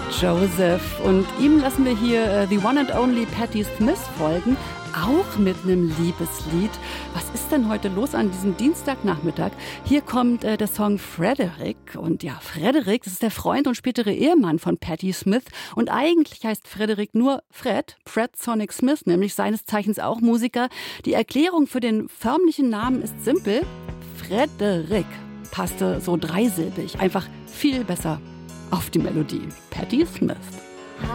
Joseph. Und ihm lassen wir hier The One and Only Patti Smith folgen, auch mit einem Liebeslied. Was ist denn heute los an diesem Dienstagnachmittag? Hier kommt der Song Frederick. Und ja, Frederick, das ist der Freund und spätere Ehemann von Patti Smith. Und eigentlich heißt Frederick nur Fred Sonic Smith, nämlich seines Zeichens auch Musiker. Die Erklärung für den förmlichen Namen ist simpel. Frederick passte so dreisilbig, einfach viel besser auf die Melodie. Patti Smith.